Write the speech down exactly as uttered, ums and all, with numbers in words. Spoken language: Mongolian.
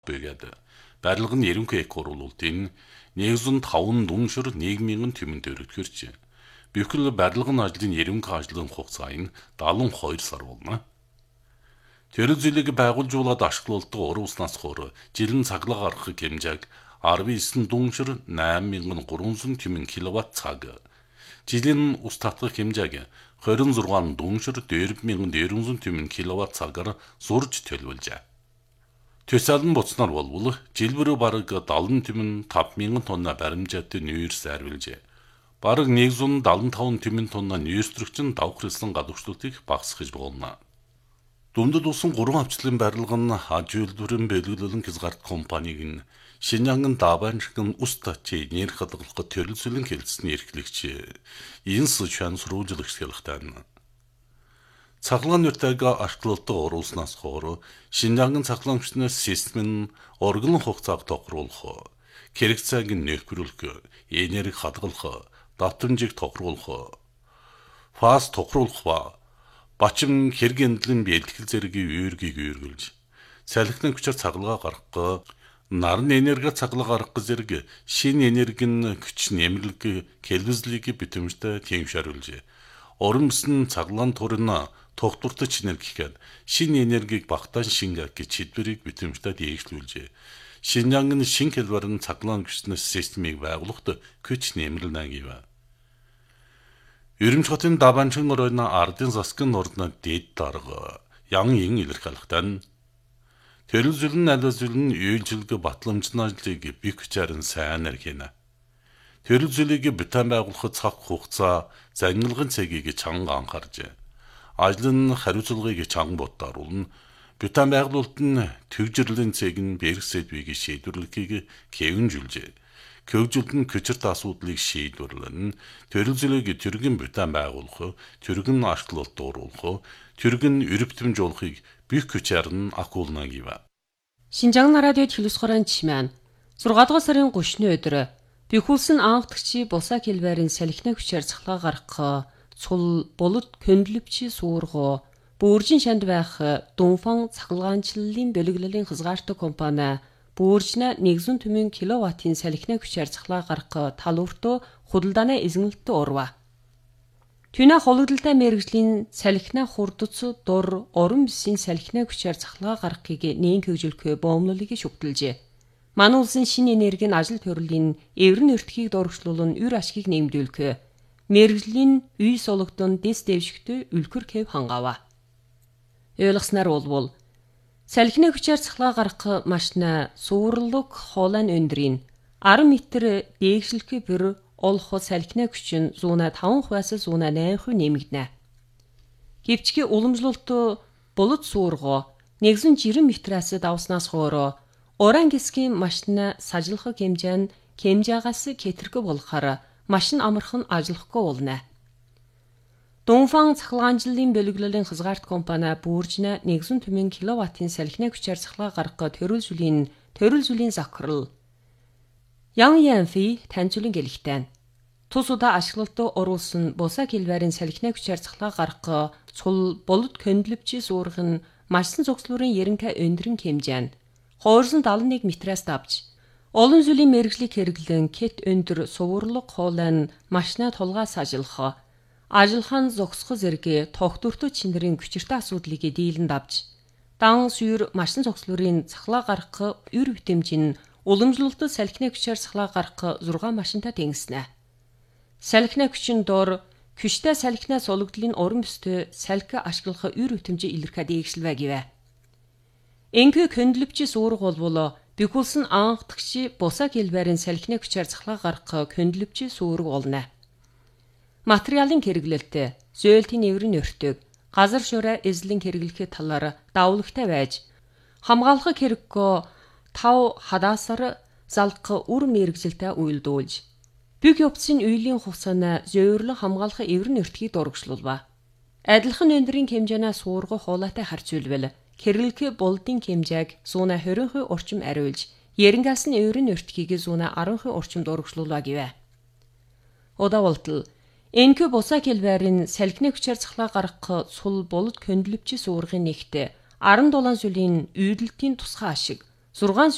байгаад барилга нь ерөнхий эко оруулалтын нэгдүгээр таван дүншир нийгмийн тэмэн төрөлхөрч. Бүхэл барилгын ажлын ерөнхий ажлын хугацаа нь дагалан хоёр сар болно. Тэр зүйлийг байгуулжуулаад ашиглуулдаг урууснаас хойш жилийн цаглаа гаргах хэмжээг арван девять дүншир найман мянган гуравсан тэмэн киловатт цаг. Жилийн ус татгах хэмжээг двадцать шесть дүншир четыре мянган четыреста тэмэн киловатт цагаар зурж төлөвлөжээ. Төсөөлн буцнаар болвол жилбэр бараг seventy тэмэн five мянган тонна баримжаатай нүүрс арвилжээ. Бараг one hundred seventy-five тэмэн тонна нүүрстрэгчин давх хэлсэн гадагшлуудыг багасгах болно. Дүндэд усан гурван авчлалын барилга нь аж үйлдвэрийн бэлгэлэн хязгаарт компаниг нь Шинжаангын Дабаншгын ус татчи нэр хадгалах төрөлсөлөн хэлцсний эрхлэгч Инс Чан сурвалжлагч хэлхтэн. Цахилгаан нүртэйг ашиглалтыг оруулснаас хойш Шинжаангын цахилгаан хүчнээс систем нь оргилон хугацааг тохируулах, хэрэгцээг нөхрүүлэх, энерги хадгалах, давтамжийг тохируулах, фаз тохируулах ба бачим хэрэг эндэлийн бэлтгэл зэргийн үүргийг үүргэлж, салхины хүчээр цахилгаан гаргах, нарны энерги цахилгаан гаргах зэрэг шинэ энергийн хүч нэмэрлэг келвизлийг битэмжтэй тэмшээруулж, уран бисэн цахилгаан турна тогтвортой энерги гэхэд шинэ энергийг багтаан шингэх гэж хэлбэрийг битэмжтэй дээгшлүүлж, Шинжаангын шин хэлбэрийн цахилгаан хүчнээс системийг байгуулахад хүч нэмэрлэнэ гэв. Ерөнхий хотын Дабаншин оройн ардын засгийн орднод дэд дарга ян ин илэрхийлэхтэн төрөлзөлн ализүлн үйлчилгээ батламжны ажлыг бих хүчээр сайн эрхийнэ. Төрөлзөлийг бүтэн байгуулахад цаг хугацаа загналгын цэгийг чанга анхаарж, ажлын хариуцлагыг чанга боддооруулна. Бүтэн байгуулалт нь төвжирлийн цэг нь бэрх сэдвийг шийдвэрлэхийг хэвэнжүүлжээ. Хөгжилтэн көчөрт асуудлыг шийдвэрлэн, төрөлзөлийг түргэн бүтэн байгуулах, түргэн ашиглалт оруулах, түргэн өрөвтөмжүүлэхийг бих хүчээр нь акуулна гэв. Шинжаан радиод хэлсгорын чимэн six дугаар сарын thirty-ны өдөр бихүүлсэн анхдагчи бусаа хэлбэрийн салхины хүчээр цахилгаа гаргах, цул болот көндлөвчи суургоо, Бүүржин шанд байх Дунфан цахилгаанчлалын бэлгэлэлийн хязгаартай компани Бүүржнэ нэгдсэн тэмэн киловаттын салхины хүчээр цахилгаа гаргах талууртөө худалдааны эзэмлэлттэй урва. Түнэ хологдолтой мэрэгжлийн салхины хурдц дур орон бисын салхины хүчээр цахилгаа гаргахыг нээн хөгжүүлэх боомлолыг шүгтэлжээ. Манай улсын шинэ энергийн ажил төрлийн эврэн өртгийг дурагшлуулан үр ашгийг нэмэгдүүлэх мэрэгжлийн үе сологдон дэс дэвшигтэй үлгэр хэв хангава. Ойлгосноор болвол салхины хүчээр цахилгаа гаргах машина суурлаг хоолойн өндрийн ten метр дээгшилхий бүр олох салхины хүч нь one oh five percent-аас one oh nine percent нэмэгдэнэ. Гэвчгийн уламжлалт болот суургоо нэгдсэн ninety метраас давснаас хойш уран гисгийн машина сажлах хэмжээ нь хэмжээгээс хэтэрхэг болохоор машин амархан ажиллахгүй болно. Дунфан цахилгаанчлалын бэлгэлэлийн хязгаарт компани Бүүржнэ нэгдсэн тэмэн киловаттын салхины хүчээр цахилгаа гаргах төрөлзөлийн төрөлзөлийн захирал Ян Янфи таньцуулан гэлэхтэн. Тус удаа ашиглалтад оруулсан бусаа хэлбэрийн салхины хүчээр цахилгаа гаргах цул болот көндлөвчи суурах нь машин цогцлуурын ерөнхий өндрөн хэмжээ нь two hundred seventy-one метраас давж олон зүйлийн мэрэгжлийг хэрэглэн кет өндөр суурлаг хоолойн машина тулгаас ажиллах ажиллагаан зогсох зэрэг тогтвортой чинэрийн хүчиртэй асуудлыг дийлэн давж дан сүйр машин цогцлуурын цахилгаа гаргах үр битэмжин уламжлалт салхины хүчээр цахилгаа гаргах six машинтай тэнгэснэ. Салхины хүчин дор хүчтэй салхинаас ологдлын уран бүстэй салхи ашиглах үр битэмжийг илэрхийлэх дээгшилвэ гэвэ. Энхэ көндлөвчи суург болвол бихүүлсэн анхдагчи бусаа хэлбэрийн салхины хүчээр цахилгаа гаргах көндлөвчи суург болно. Материалын хэрэглэлтэй, зөөлтийн эврэн өртөг, газар шуурай эзлэн хэрэглэхэд талаар давлагтай байж, хамгаалах хэрэггүй five хадаасаар залгах үр мэрэгжилтэй уйлдуулж, бүх явцын үеийн хугацааны зөөврлөн хамгаалах эврэн өртгийг дурагшлуулва. Адилхан өндрийн хэмжээнээс суургах хуулаатай харьцуулбал хэрэглэх болдын хэмжээг one twenty percent орчим ариулж, ярингаас нь эврэн өртгийг one ten percent орчим дурагшлуулва гэвэ. Удавалтал энэхүү бусаа хэлбэрийн салхины хүчээр цахилгаа гаргах цул болот көндлөвчи суургын нэгт seventy-seven сүлийн үйдэлтийн тусгай ашиг six